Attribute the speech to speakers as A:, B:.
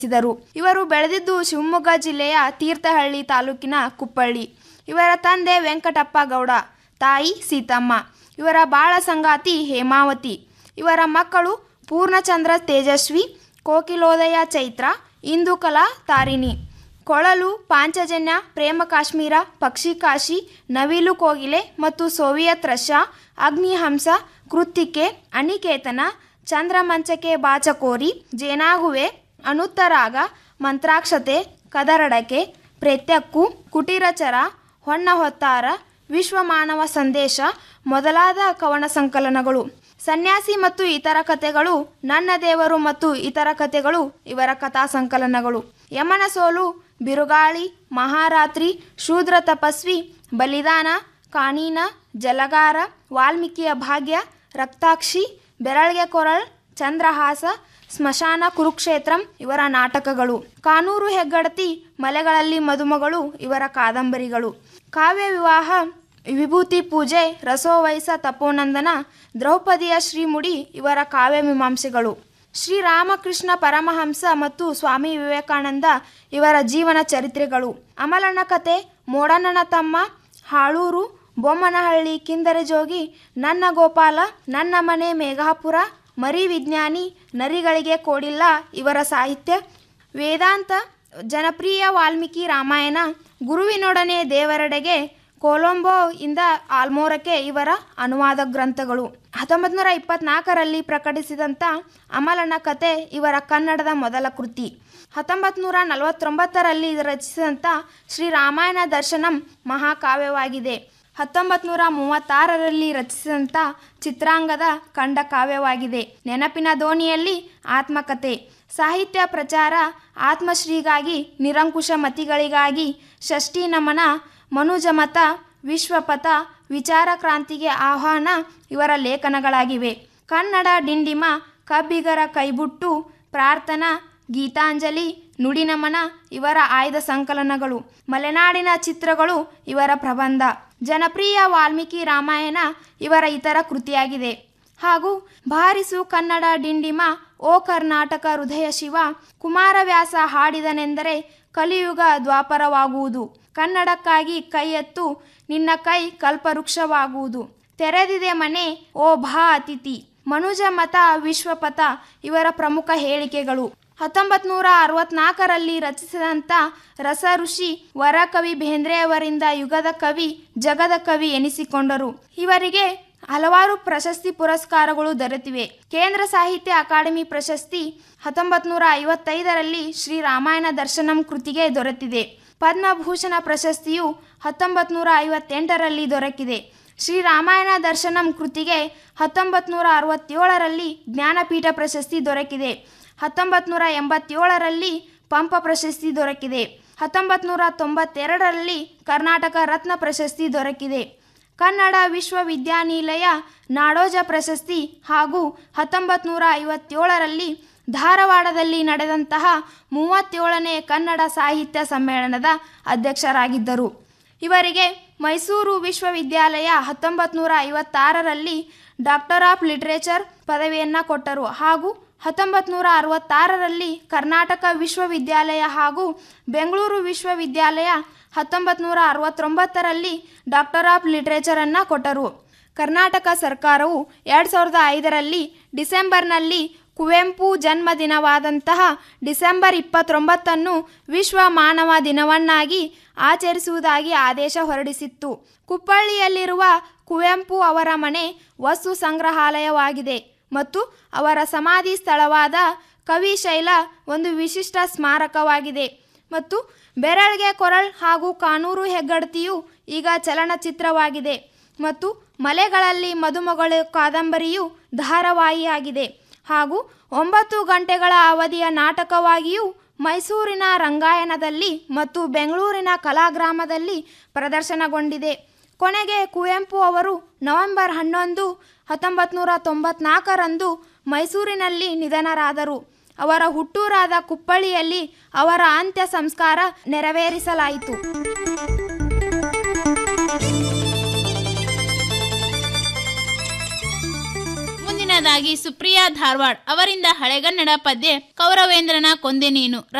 A: ಇವರು ಬೆಳೆದಿದ್ದು ಶಿವಮೊಗ್ಗ ಜಿಲ್ಲೆಯ ತೀರ್ಥಹಳ್ಳಿ ತಾಲೂಕಿನ ಕುಪ್ಪಳ್ಳಿ. ಇವರ ತಂದೆ ವೆಂಕಟಪ್ಪ ಗೌಡ, ತಾಯಿ ಸೀತಮ್ಮ. ಇವರ ಬಾಳ ಸಂಗಾತಿ ಹೇಮಾವತಿ. ಇವರ ಮಕ್ಕಳು ಪೂರ್ಣಚಂದ್ರ ತೇಜಸ್ವಿ, ಕೋಕಿಲೋದಯ ಚೈತ್ರ, ಇಂದುಕಲಾ ತಾರಿಣಿ. ಕೊಳಲು ಪಾಂಚಜನ್ಯ, ಪ್ರೇಮ ಕಾಶ್ಮೀರ, ಪಕ್ಷಿ ಕಾಶಿ, ನವಿಲು ಕೋಗಿಲೆ ಮತ್ತು ಸೋವಿಯತ್ ರಷ್ಯಾ, ಅಗ್ನಿಹಂಸ, ಕೃತ್ತಿಕೆ, ಅನಿಕೇತನ, ಚಂದ್ರಮಂಚಕೆ ಬಾಚಕೋರಿ, ಜೇನಾಗುವೆ, ಅನುತ್ತರಾಗ, ಮಂತ್ರಾಕ್ಷತೆ, ಕದರಡಕೆ, ಪ್ರೇತ್ಯಕ್ಕು, ಕುಟೀರಚರ, ಹೊನ್ನ ಹೊತ್ತಾರ, ವಿಶ್ವಮಾನವ ಸಂದೇಶ ಮೊದಲಾದ ಕವನ ಸಂಕಲನಗಳು. ಸನ್ಯಾಸಿ ಮತ್ತು ಇತರ ಕಥೆಗಳು, ನನ್ನ ದೇವರು ಮತ್ತು ಇತರ ಕಥೆಗಳು ಇವರ ಕಥಾ ಸಂಕಲನಗಳು. ಯಮನ ಸೋಲು, ಬಿರುಗಾಳಿ, ಮಹಾರಾತ್ರಿ, ಶೂದ್ರ ತಪಸ್ವಿ, ಬಲಿದಾನ, ಕಾನೀನ, ಜಲಗಾರ, ವಾಲ್ಮೀಕಿಯ ಭಾಗ್ಯ, ರಕ್ತಾಕ್ಷಿ, ಬೆರಳ್ಗೆ ಕೊರಳ್, ಚಂದ್ರಹಾಸ, ಸ್ಮಶಾನ, ಕುರುಕ್ಷೇತ್ರಂ ಇವರ ನಾಟಕಗಳು. ಕಾನೂರು ಹೆಗ್ಗಡತಿ, ಮಲೆಗಳಲ್ಲಿ ಮದುಮಗಳು ಇವರ ಕಾದಂಬರಿಗಳು. ಕಾವ್ಯ ವಿವಾಹ, ವಿಭೂತಿ ಪೂಜೆ, ರಸೋವೈಸ, ತಪೋನಂದನ, ದ್ರೌಪದಿಯ ಶ್ರೀಮುಡಿ ಇವರ ಕಾವ್ಯ ಮೀಮಾಂಸೆಗಳು. ಶ್ರೀರಾಮಕೃಷ್ಣ ಪರಮಹಂಸ ಮತ್ತು ಸ್ವಾಮಿ ವಿವೇಕಾನಂದ ಇವರ ಜೀವನ ಚರಿತ್ರೆಗಳು. ಅಮಲನ ಕತೆ, ಮೋಡಣ್ಣನ ತಮ್ಮ, ಹಾಳೂರು, ಬೊಮ್ಮನಹಳ್ಳಿ, ಕಿಂದರೆ ಜೋಗಿ, ನನ್ನ ಗೋಪಾಲ, ನನ್ನ ಮನೆ ಮೇಘಾಪುರ, ಮರಿ ವಿಜ್ಞಾನಿ, ನರಿಗಳಿಗೆ ಕೋಡಿಲ್ಲ ಇವರ ಸಾಹಿತ್ಯ. ವೇದಾಂತ, ಜನಪ್ರಿಯ ವಾಲ್ಮೀಕಿ ರಾಮಾಯಣ, ಗುರುವಿನೊಡನೆ ದೇವರೆಡೆಗೆ, ಕೊಲಂಬೋ ಇಂದ ಆಲ್ಮೋರಕ್ಕೆ ಇವರ ಅನುವಾದ ಗ್ರಂಥಗಳು. 1924ರಲ್ಲಿ ಪ್ರಕಟಿಸಿದಂಥ ಅಮಲನ ಕತೆ ಇವರ ಕನ್ನಡದ ಮೊದಲ ಕೃತಿ. 1949ರಲ್ಲಿ ರಚಿಸಿದಂಥ ಶ್ರೀರಾಮಾಯಣ ದರ್ಶನಂ ಮಹಾಕಾವ್ಯವಾಗಿದೆ. 1936ರಲ್ಲಿ ರಚಿಸಿದಂಥ ಚಿತ್ರಾಂಗದ ಖಂಡ ಕಾವ್ಯವಾಗಿದೆ. ನೆನಪಿನ ದೋಣಿಯಲ್ಲಿ ಆತ್ಮಕಥೆ. ಸಾಹಿತ್ಯ ಪ್ರಚಾರ, ಆತ್ಮಶ್ರೀಗಾಗಿ, ನಿರಂಕುಶ ಮತಿಗಳಿಗಾಗಿ, ಷಷ್ಠಿ ನಮನ, ಮನುಜಮತ, ವಿಶ್ವಪಥ, ವಿಚಾರ ಕ್ರಾಂತಿಗೆ ಆಹ್ವಾನ ಇವರ ಲೇಖನಗಳಾಗಿವೆ. ಕನ್ನಡ ಡಿಂಡಿಮ, ಕಬ್ಬಿಗರ ಕೈಬುಟ್ಟು, ಪ್ರಾರ್ಥನಾ, ಗೀತಾಂಜಲಿ, ನುಡಿನಮನ ಇವರ ಆಯ್ದ ಸಂಕಲನಗಳು. ಮಲೆನಾಡಿನ ಚಿತ್ರಗಳು ಇವರ ಪ್ರಬಂಧ. ಜನಪ್ರಿಯ ವಾಲ್ಮೀಕಿ ರಾಮಾಯಣ ಇವರ ಇತರ ಕೃತಿಯಾಗಿದೆ. ಹಾಗೂ ಬಾರಿಸು ಕನ್ನಡ ಡಿಂಡಿಮ, ಓ ಕರ್ನಾಟಕ ಹೃದಯ ಶಿವ, ಕುಮಾರವ್ಯಾಸ ಹಾಡಿದನೆಂದರೆ ಕಲಿಯುಗ ದ್ವಾಪರವಾಗುವುದು, ಕನ್ನಡಕ್ಕಾಗಿ ಕೈ ಎತ್ತು ನಿನ್ನ ಕೈ ಕಲ್ಪವೃಕ್ಷವಾಗುವುದು, ತೆರೆದಿದೆ ಮನೆ ಓ ಭಾ ಅತಿಥಿ, ಮನುಜ ಮತ, ವಿಶ್ವಪಥ ಇವರ ಪ್ರಮುಖ ಹೇಳಿಕೆಗಳು. 1964ರಲ್ಲಿ ರಚಿಸಿದಂಥ ರಸ ಋಷಿ ವರಕವಿ ಬೇಂದ್ರೆಯವರಿಂದ ಯುಗದ ಕವಿ, ಜಗದ ಕವಿ ಎನಿಸಿಕೊಂಡರು. ಇವರಿಗೆ ಹಲವಾರು ಪ್ರಶಸ್ತಿ ಪುರಸ್ಕಾರಗಳು ದೊರೆತಿವೆ. ಕೇಂದ್ರ ಸಾಹಿತ್ಯ ಅಕಾಡೆಮಿ ಪ್ರಶಸ್ತಿ 1955ರಲ್ಲಿ ಶ್ರೀರಾಮಾಯಣ ದರ್ಶನಂ ಕೃತಿಗೆ ದೊರೆತಿದೆ. ಪದ್ಮಭೂಷಣ ಪ್ರಶಸ್ತಿಯು 1958ರಲ್ಲಿ ದೊರಕಿದೆ. ಶ್ರೀರಾಮಾಯಣ ದರ್ಶನಂ ಕೃತಿಗೆ 1967ರಲ್ಲಿ ಜ್ಞಾನಪೀಠ ಪ್ರಶಸ್ತಿ ದೊರಕಿದೆ. 1987ರಲ್ಲಿ ಪಂಪ ಪ್ರಶಸ್ತಿ ದೊರಕಿದೆ. 1992ರಲ್ಲಿ ಕರ್ನಾಟಕ ರತ್ನ ಪ್ರಶಸ್ತಿ ದೊರಕಿದೆ. ಕನ್ನಡ ವಿಶ್ವವಿದ್ಯಾನಿಲಯ ನಾಡೋಜ ಪ್ರಶಸ್ತಿ ಹಾಗೂ 1957ರಲ್ಲಿ ಧಾರವಾಡದಲ್ಲಿ ನಡೆದಂತಹ 37ನೇ ಕನ್ನಡ ಸಾಹಿತ್ಯ ಸಮ್ಮೇಳನದ ಅಧ್ಯಕ್ಷರಾಗಿದ್ದರು. ಇವರಿಗೆ ಮೈಸೂರು ವಿಶ್ವವಿದ್ಯಾಲಯ 1956ರಲ್ಲಿ ಡಾಕ್ಟರ್ ಆಫ್ ಲಿಟರೇಚರ್ ಪದವಿಯನ್ನು ಕೊಟ್ಟರು. ಹಾಗೂ 1966ರಲ್ಲಿ ಕರ್ನಾಟಕ ವಿಶ್ವವಿದ್ಯಾಲಯ ಹಾಗೂ ಬೆಂಗಳೂರು ವಿಶ್ವವಿದ್ಯಾಲಯ 1969ರಲ್ಲಿ ಡಾಕ್ಟರ್ ಆಫ್ ಲಿಟರೇಚರನ್ನು ಕೊಟ್ಟರು. ಕರ್ನಾಟಕ ಸರ್ಕಾರವು 2005ರಲ್ಲಿ ಡಿಸೆಂಬರ್ನಲ್ಲಿ ಕುವೆಂಪು ಜನ್ಮದಿನವಾದಂತಹ ಡಿಸೆಂಬರ್ 29ನ್ನು ವಿಶ್ವ ಮಾನವ ದಿನವನ್ನಾಗಿ ಆಚರಿಸುವುದಾಗಿ ಆದೇಶ ಹೊರಡಿಸಿತ್ತು. ಕುಪ್ಪಳ್ಳಿಯಲ್ಲಿರುವ ಕುವೆಂಪು ಅವರ ಮನೆ ವಸ್ತು ಸಂಗ್ರಹಾಲಯವಾಗಿದೆ ಮತ್ತು ಅವರ ಸಮಾಧಿ ಸ್ಥಳವಾದ ಕವಿಶೈಲ ಒಂದು ವಿಶಿಷ್ಟ ಸ್ಮಾರಕವಾಗಿದೆ. ಮತ್ತು ಬೆರಳ್ಗೆ ಕೊರಳ್ ಹಾಗೂ ಕಾನೂರು ಹೆಗ್ಗಡತಿಯು ಈಗ ಚಲನಚಿತ್ರವಾಗಿದೆ ಮತ್ತು ಮಲೆಗಳಲ್ಲಿ ಮದುಮಗಳು ಕಾದಂಬರಿಯು ಧಾರಾವಾಹಿಯಾಗಿದೆ. ಹಾಗೂ 9 ಗಂಟೆಗಳ ಅವಧಿಯ ನಾಟಕವಾಗಿಯೂ ಮೈಸೂರಿನ ರಂಗಾಯಣದಲ್ಲಿ ಮತ್ತು ಬೆಂಗಳೂರಿನ ಕಲಾಗ್ರಾಮದಲ್ಲಿ ಪ್ರದರ್ಶನಗೊಂಡಿದೆ. ಕೊನೆಗೆ ಕುವೆಂಪು ಅವರು ನವೆಂಬರ್ 11, 1994ರಂದು ಮೈಸೂರಿನಲ್ಲಿ ನಿಧನರಾದರು. ಅವರ ಹುಟ್ಟೂರಾದ ಕುಪ್ಪಳ್ಳಿಯಲ್ಲಿ ಅವರ ಅಂತ್ಯ ಸಂಸ್ಕಾರ ನೆರವೇರಿಸಲಾಯಿತು.
B: ಮುಂದಿನ ಮುಂದಿನದಾಗಿ ಸುಪ್ರಿಯಾ ಧಾರವಾಡ್ ಅವರಿಂದ ಹಳೆಗನ್ನಡ ಪದ್ಯ ಕೌರವೇಂದ್ರನ ಕೊಂದೆ ನೀನು.